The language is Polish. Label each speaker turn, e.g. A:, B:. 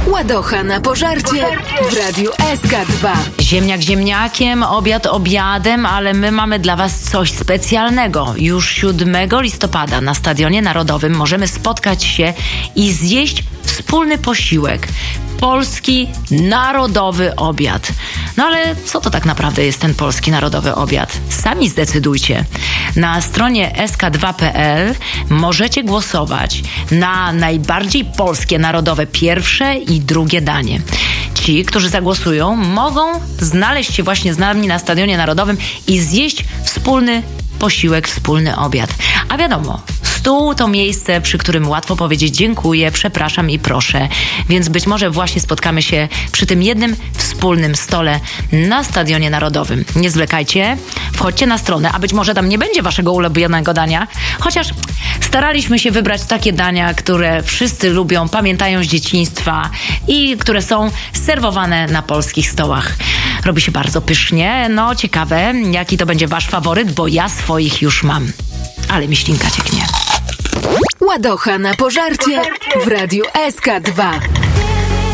A: Ładocha na pożarcie w Radiu SK2.
B: Ziemniak ziemniakiem, obiad obiadem, ale my mamy dla Was coś specjalnego. Już 7 listopada na Stadionie Narodowym możemy spotkać się i zjeść wspólny posiłek. Polski narodowy obiad. No ale co to tak naprawdę jest ten polski narodowy obiad? Sami zdecydujcie. Na stronie sk2.pl możecie głosować na najbardziej polskie narodowe pierwsze i drugie danie. Ci, którzy zagłosują, mogą znaleźć się właśnie z nami na Stadionie Narodowym i zjeść wspólny posiłek, wspólny obiad. A wiadomo, stół to miejsce, przy którym łatwo powiedzieć dziękuję, przepraszam i proszę. Więc być może właśnie spotkamy się przy tym jednym wspólnym stole na Stadionie Narodowym. Nie zwlekajcie, wchodźcie na stronę, a być może tam nie będzie waszego ulubionego dania, chociaż staraliśmy się wybrać takie dania, które wszyscy lubią, pamiętają z dzieciństwa i które są serwowane na polskich stołach. Robi się bardzo pysznie. No ciekawe, jaki to będzie wasz faworyt, bo ja swoich już mam. Ale mi ślinka cieknie.
A: Ładocha na pożarcie w Radiu SK2.